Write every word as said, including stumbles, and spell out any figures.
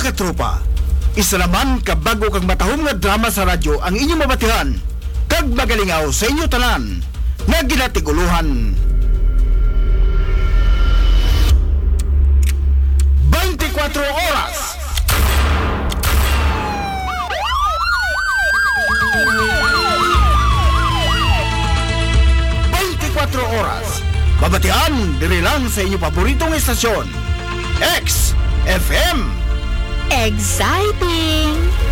Mga katropa, isa naman kabago kag matahom nga drama sa radyo ang inyong mabatihan kag magalingaw sa inyo tanan nga ginatiguluhan. twenty-four oras. twenty-four oras. Babatian diri lang sa inyong paboritong estasyon. X F M. Exciting!